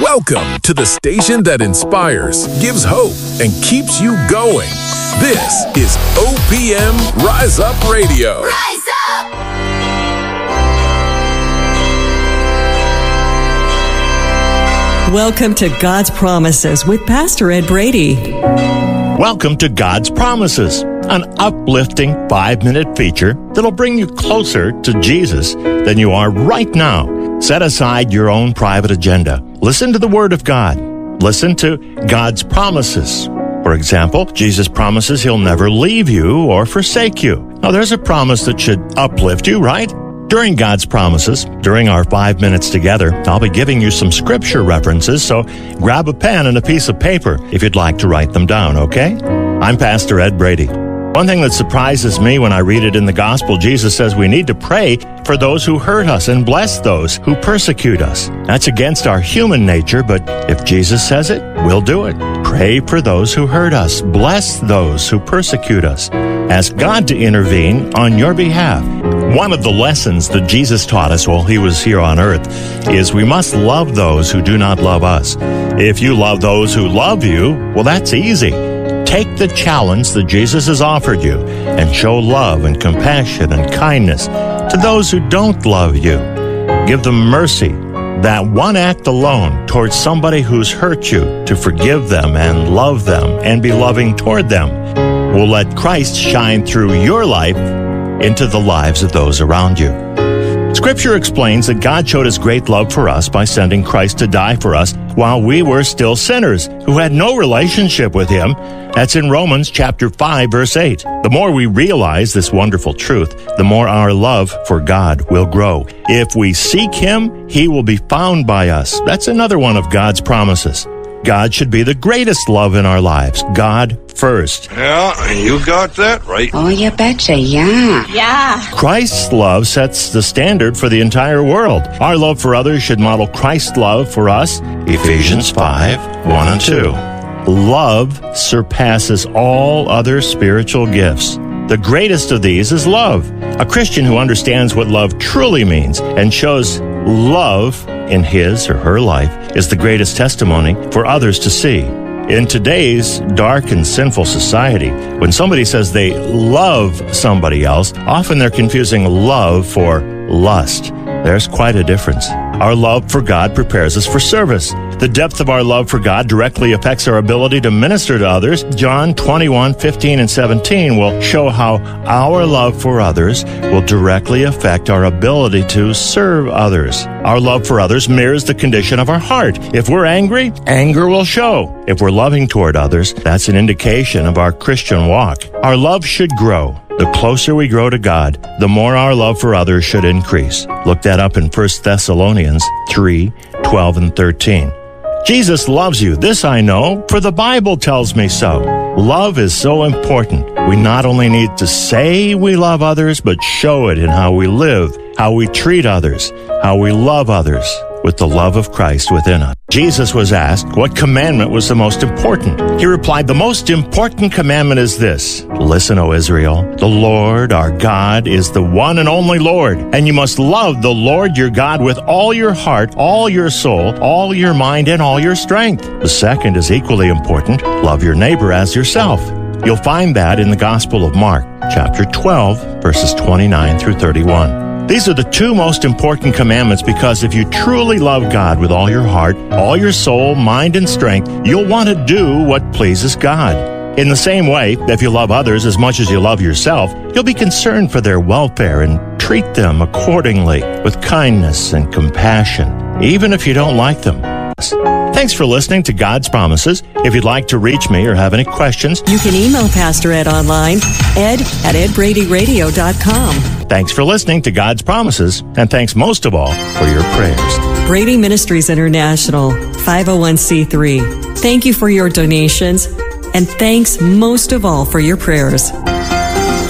Welcome to the station that inspires, gives hope, and keeps you going. This is OPM Rise Up Radio. Rise up! Welcome to God's Promises with Pastor Ed Brady. Welcome to God's Promises, an uplifting 5-minute feature that'll bring you closer to Jesus than you are right now. Set aside your own private agenda. Listen to the Word of God. Listen to God's promises. For example, Jesus promises He'll never leave you or forsake you. Now, there's a promise that should uplift you, right? During God's promises, during our 5 minutes together, I'll be giving you some scripture references, so grab a pen and a piece of paper if you'd like to write them down, okay? I'm Pastor Ed Brady. One thing that surprises me when I read it in the gospel, Jesus says we need to pray for those who hurt us and bless those who persecute us. That's against our human nature, but if Jesus says it, we'll do it. Pray for those who hurt us. Bless those who persecute us. Ask God to intervene on your behalf. One of the lessons that Jesus taught us while He was here on earth is we must love those who do not love us. If you love those who love you, well, that's easy. Take the challenge that Jesus has offered you and show love and compassion and kindness to those who don't love you. Give them mercy. That one act alone towards somebody who's hurt you, to forgive them and love them and be loving toward them, will let Christ shine through your life into the lives of those around you. Scripture explains that God showed His great love for us by sending Christ to die for us while we were still sinners who had no relationship with Him. That's in Romans chapter 5, verse 8. The more we realize this wonderful truth, the more our love for God will grow. If we seek Him, He will be found by us. That's another one of God's promises. God should be the greatest love in our lives. God first. Yeah, you got that right. Oh, you betcha, yeah. Yeah. Christ's love sets the standard for the entire world. Our love for others should model Christ's love for us. Ephesians 5, 1 and 2. Love surpasses all other spiritual gifts. The greatest of these is love. A Christian who understands what love truly means and shows love in his or her life is the greatest testimony for others to see. In today's dark and sinful society, when somebody says they love somebody else, often they're confusing love for lust. There's quite a difference. Our love for God prepares us for service. The depth of our love for God directly affects our ability to minister to others. John 21, 15, and 17 will show how our love for others will directly affect our ability to serve others. Our love for others mirrors the condition of our heart. If we're angry, anger will show. If we're loving toward others, that's an indication of our Christian walk. Our love should grow. The closer we grow to God, the more our love for others should increase. Look that up in 1 Thessalonians 3, 12 and 13. Jesus loves you. This I know, for the Bible tells me so. Love is so important. We not only need to say we love others, but show it in how we live, how we treat others, how we love others with the love of Christ within us. Jesus was asked what commandment was the most important. He replied, the most important commandment is this. Listen, O Israel, the Lord our God is the one and only Lord, and you must love the Lord your God with all your heart, all your soul, all your mind, and all your strength. The second is equally important. Love your neighbor as yourself. You'll find that in the Gospel of Mark, chapter 12, verses 29 through 31. These are the two most important commandments because if you truly love God with all your heart, all your soul, mind, and strength, you'll want to do what pleases God. In the same way, if you love others as much as you love yourself, you'll be concerned for their welfare and treat them accordingly with kindness and compassion, even if you don't like them. Thanks for listening to God's Promises. If you'd like to reach me or have any questions, You can email Pastor Ed online, ed@edbradyradio.com. Thanks for listening to God's Promises, and thanks most of all for your prayers. Brady Ministries International, 501c3. Thank you for your donations, and thanks most of all for your prayers.